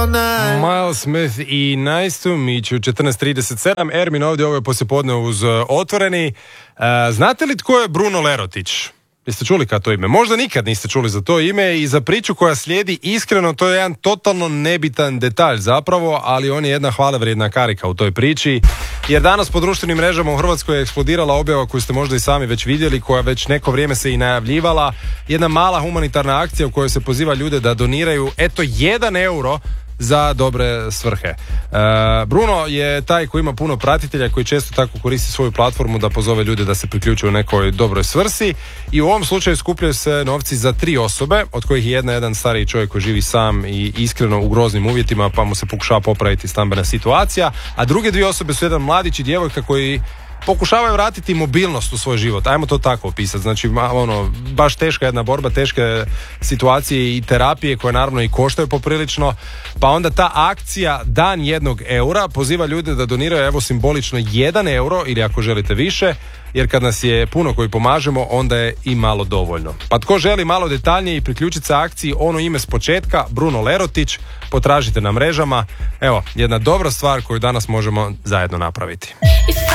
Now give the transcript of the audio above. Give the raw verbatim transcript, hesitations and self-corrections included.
Miles Smith i Nice to meet you, četrnaest trideset sedam, Ermin ovdje, ovo je poslijepodne uz Otvoreni. Uh, znate li tko je Bruno Lerotić? Jeste čuli kad to ime? Možda nikad niste čuli za to ime i za priču koja slijedi, iskreno to je jedan totalno nebitan detalj zapravo, ali on je jedna hvalevrijedna karika u toj priči, jer danas po društvenim mrežama u Hrvatskoj je eksplodirala objava koju ste možda i sami već vidjeli, koja već neko vrijeme se i najavljivala, jedna mala humanitarna akcija u kojoj se poziva ljude da doniraju eto jedan euro za dobre svrhe. E, Bruno je taj koji ima puno pratitelja, koji često tako koristi svoju platformu da pozove ljude da se priključuju u nekoj dobroj svrsi, i u ovom slučaju skupljaju se novci za tri osobe, od kojih je jedna jedan stariji čovjek koji živi sam i iskreno u groznim uvjetima, pa mu se pokušava popraviti stambena situacija, a druge dvije osobe su jedan mladić i djevojka koji pokušavaju vratiti mobilnost u svoj život, ajmo to tako opisati. Znači, ono, baš teška jedna borba, teške situacije i terapije koje naravno i koštaju poprilično, pa onda ta akcija Dan jednog eura poziva ljude da doniraju evo simbolično jedan euro ili ako želite više, jer kad nas je puno koji pomažemo, onda je i malo dovoljno. Pa tko želi malo detaljnije i priključiti se akciji, ono ime s početka, Bruno Lerotić, potražite na mrežama. Evo, jedna dobra stvar koju danas možemo zajedno napraviti.